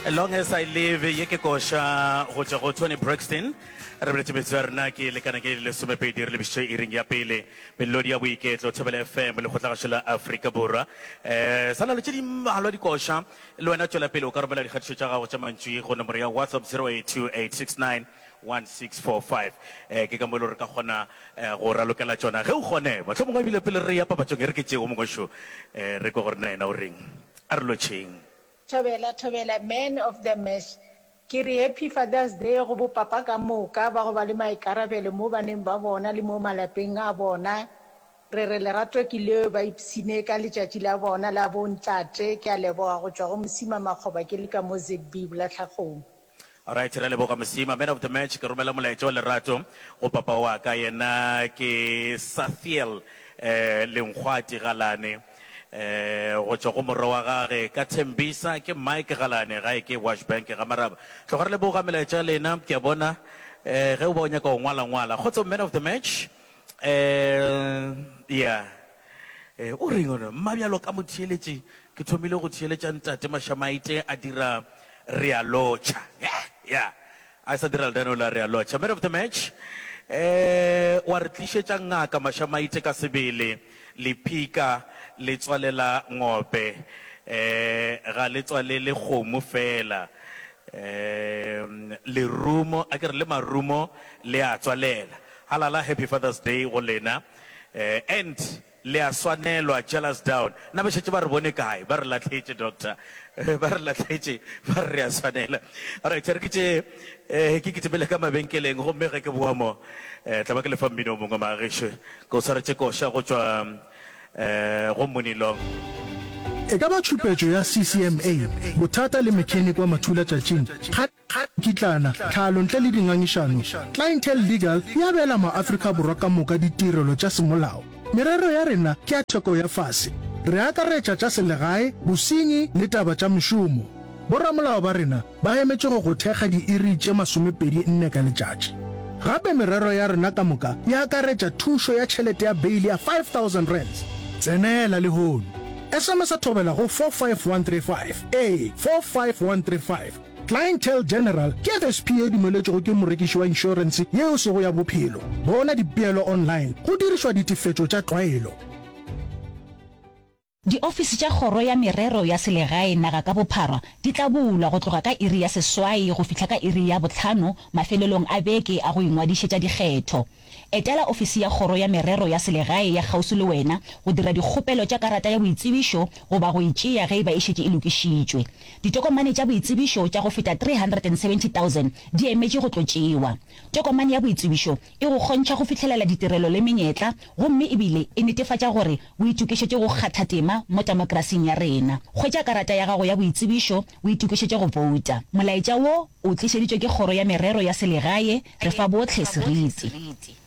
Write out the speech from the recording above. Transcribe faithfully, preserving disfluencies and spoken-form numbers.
As long as I live, ye ke kosha go tsa go Tony Braxton re bele tsarna ke le kana ke le some pe dire le bishe iring ya pele melodi ya boiketlo Thobela F M le khotla ga Africa Borwa eh sana le tshedi mahalo di kosha le wena tsola pele o ka robela di khatsho tsa gago tsa mantsi go nomoro ya WhatsApp zero eight two eight six nine one six four five eh ke ka mo le re ka khona go ralokela tsona ge o gone ba tlo mo bile pele re ya pa ba tsong re ke tse o mo go sho eh re go gore na o ring a re lo ching Thobela, Thobela, man of the match. Kiri happy Father's Day go bo papa ka moka ba go ba le maikarabelo mo baneng ba bona le mo malapeng a bona. Re re lerato ke le ba ipsine ka letšatši la bona la bontate ke a leboga go tswa go Mosima Makgoba ke le ka mo Z B bula tlhagong. All right, re leboga Mosima, man of the match ke romela molaetsa wa lerato go papa wa ka yena ke Sathiel eh Lengwati Galane. Eh go tswa go morwa wa gage ka Thembisa ke Mike Galane ga ke Wash Bank ga maraba tlo ga re leboga melaetsa lena ke bona eh ge o bonya ka ngwala ngwala go tswa man of the match eh yeah eh o ring ona mabjalo ka motheletsi ke thomile go theletsa ntate Mashamaite a dira Realocha yeah a sa dira dano la Realocha man of the match eh wa re tlishetsa ngaka Mashamaite ka sebele le pika le tswalela ngope eh ga le tswale le khomo fela eh le rumo a ke re le marumo le a tswalela halala happy Father's Day go lena eh and le a swanelwa jealous down na ba shetse ba re bone kae ba re latlhetse doctor ba re latlhetse ba re a swanela ara tsere ke tse eh ke ke tebele ka mabenkeleng go mme ge ke bua mo eh tla ba ke le fambino mo ngama gesho go sara tse ko sha go tswa eh go monilong e ka ba tshupetso ya C C M A bothata le mechanic wa mathula tšatšing ga kitlana tlhalo ntle le dingangišano Clientele Legal ya bela ma Africa Borwa ka moka ditirelo tša semolao merero ya rena ke a theko ya fase re akaretša tša selegae bosenyi le taba tša mešomo boramolao ba rena ba emetše go go thekga diiri tše masomepedi nne ka letšatši gape merero ya rena ka moka ya akaretša thušo ya tšhelete ya beili ya five thousand rands tsenela le hono S M S a thobela go four five one three five a four five one three five Clientele General ke F S P A dumeletšego ke morekiši wa insurance yeo se go ya bophelo bona dipeelo online go dirišwa ditefetšo tša tlwaelo Di ofisi tša kgoro ya merero ya selegae naga ka bophara di tla bula go tloga ka iri ya seswai go fihla ka iri ya botlhano mafelelong a beke a go ingwadišetša dikgetho etela ofisi ya kgoro ya merero ya selegae ya gausu le wena go dira dikgopelo tša karata ya boitsebišo goba go itšea ge e ba e šetše e lokišitšwe ditokomane tša boitsebišo tša go feta three hundred seventy thousand di emetše go tlo tšewa tokomane ya boitsebišo e go kgontšha go fitlhelela ditirelo le menyetla gomme ebile e netefatša gore o itukišetše go kgatha tema mo demokrasing ya rena hwetša karata ya gago ya boitsebišo o itukišetše go vouta molaetša wo o tlišeditšwe ke kgoro ya merero ya selegae re fa botlhe seriti